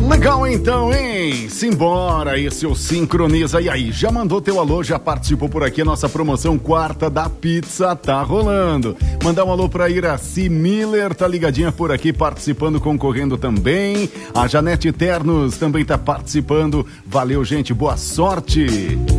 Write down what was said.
Legal então, hein? Simbora, esse é o Sincroniza. E aí, já mandou teu alô, já participou por aqui? A nossa promoção quarta da pizza tá rolando. Mandar um alô pra Iraci Miller, tá ligadinha por aqui, participando, concorrendo também. A Janete Ternos também tá participando. Valeu, gente, boa sorte.